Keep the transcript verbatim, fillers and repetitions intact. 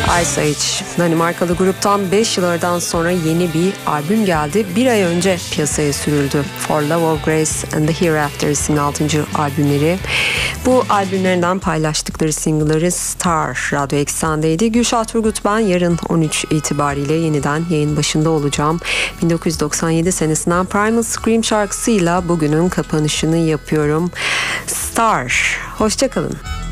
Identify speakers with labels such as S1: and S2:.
S1: Ice Age, Danimarkalı gruptan beş yıl aradan sonra yeni bir albüm geldi. Bir ay önce piyasaya sürüldü. For Love of Grace and the Hereafter isimli altıncı albümleri. Bu albümlerinden paylaştıkları single'ları Star Radyo Eksen'deydi. Gülşah Turgut ben. Yarın on üç itibariyle yeniden yayın başında olacağım. bin dokuz yüz doksan yedi senesinden Primal Scream şarkısıyla bugünün kapanışını yapıyorum. Star. Hoşça kalın.